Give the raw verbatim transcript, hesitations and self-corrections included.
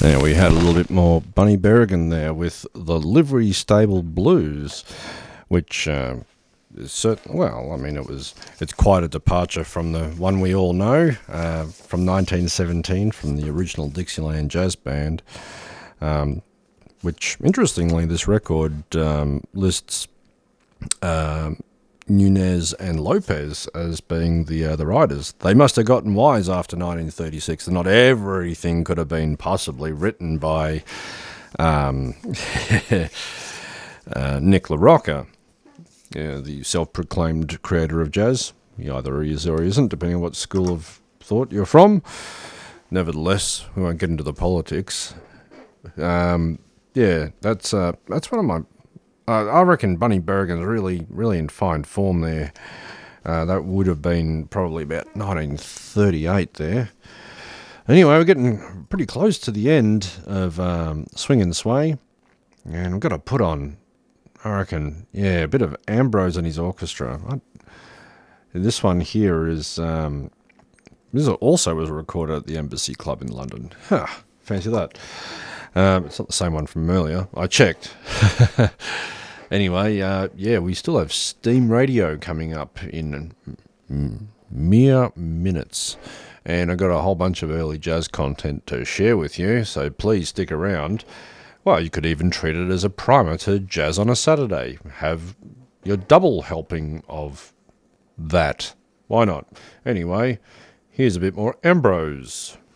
Now we had a little bit more Bunny Berrigan there with the Livery Stable Blues, which uh, is certain. Well, I mean, it was it's quite a departure from the one we all know uh, from nineteen seventeen, from the original Dixieland Jazz Band. Um, which, interestingly, this record um, lists uh, Nunez and Lopez as being the uh, the writers. They must have gotten wise after nineteen thirty-six, and not everything could have been possibly written by um, uh, Nick LaRocca, yeah, the self-proclaimed creator of jazz. He either is or he isn't, depending on what school of thought you're from. Nevertheless, we won't get into the politics. Um, yeah, that's uh, that's one of my. Uh, I reckon Bunny Berrigan's really, really in fine form there. Uh, that would have been probably about nineteen thirty-eight there. Anyway, we're getting pretty close to the end of um, Swing and Sway, and I've got to put on, I reckon, yeah, a bit of Ambrose and his orchestra. I, this one here is um, this also was recorded at the Embassy Club in London. Huh, fancy that. Um, it's not the same one from earlier. I checked. Anyway, uh, yeah, we still have Steam Radio coming up in m- mere minutes. And I've got a whole bunch of early jazz content to share with you, so please stick around. Well, you could even treat it as a primer to Jazz on a Saturday. Have your double helping of that. Why not? Anyway, here's a bit more Ambrose.